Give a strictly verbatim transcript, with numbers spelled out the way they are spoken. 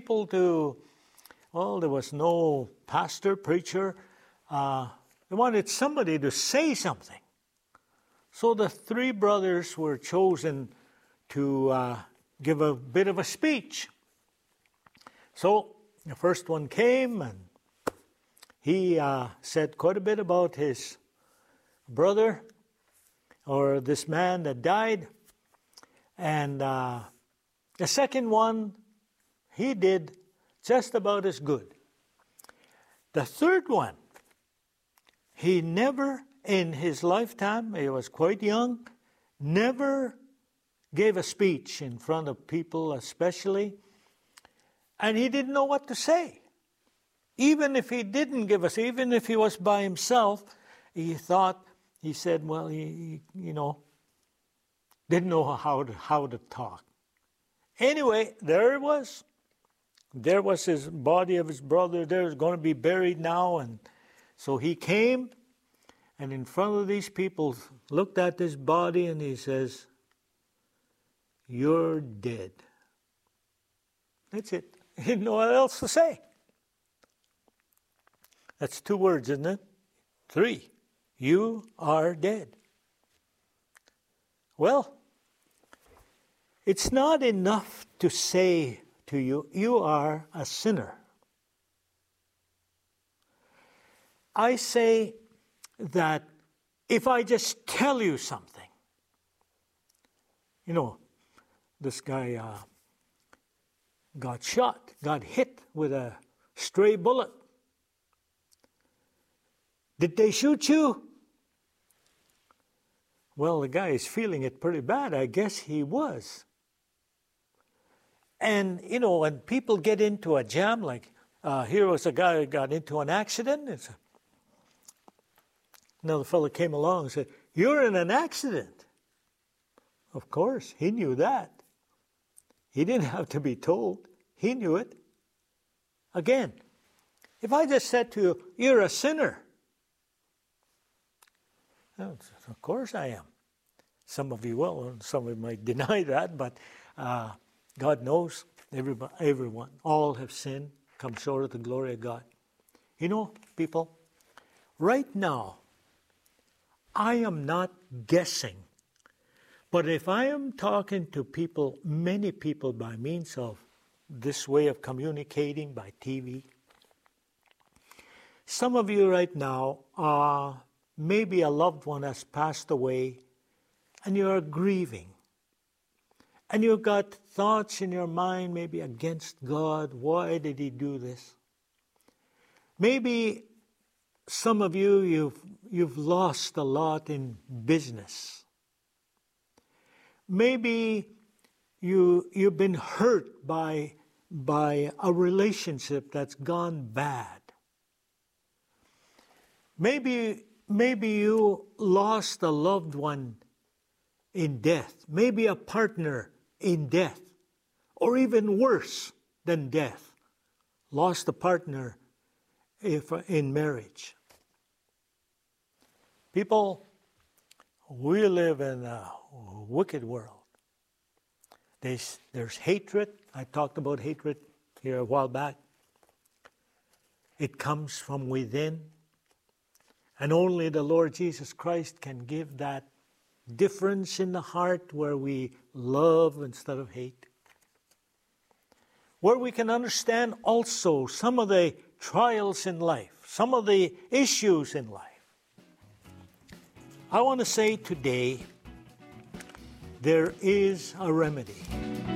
people to, well, there was no pastor, preacher. Uh, they wanted somebody to say something. So the three brothers were chosen to uh, give a bit of a speech. So the first one came, and he uh, said quite a bit about his brother, or this man that died. And uh, the second one, he did just about as good. The third one, he never in his lifetime, he was quite young, never gave a speech in front of people especially, and he didn't know what to say. Even if he didn't give us, even if he was by himself, he thought, he said, well, he, he you know, didn't know how to, how to talk. Anyway, there it was. There was his body of his brother. There was going to be buried now. And so he came, and in front of these people, looked at this body, and he says, "You're dead." That's it. He didn't know what else to say. That's two words, isn't it? Three. You are dead. Well, it's not enough to say to you, you are a sinner. I say that if I just tell you something, you know, this guy uh, got shot, got hit with a stray bullet. Did they shoot you? Well, the guy is feeling it pretty bad. I guess he was. And, you know, when people get into a jam, like uh, here was a guy who got into an accident. It's a, another fellow came along and said, "You're in an accident." Of course, he knew that. He didn't have to be told. He knew it. Again, if I just said to you, "You're a sinner," well, of course I am. Some of you will, and some of you might deny that, but uh, God knows everybody, everyone, all have sinned, come short of the glory of God. You know, people, right now, I am not guessing, but if I am talking to people, many people by means of this way of communicating by T V, some of you right now are maybe a loved one has passed away and you are grieving. And you've got thoughts in your mind maybe against God. Why did he do this? Maybe some of you, you've, you've lost a lot in business. Maybe you, you've been hurt by, by a relationship that's gone bad. Maybe Maybe you lost a loved one in death, maybe a partner in death, or even worse than death, lost a partner if, in marriage. People, we live in a wicked world. There's, there's hatred. I talked about hatred here a while back. It comes from within. And only the Lord Jesus Christ can give that difference in the heart where we love instead of hate. Where we can understand also some of the trials in life, some of the issues in life. I want to say today, there is a remedy.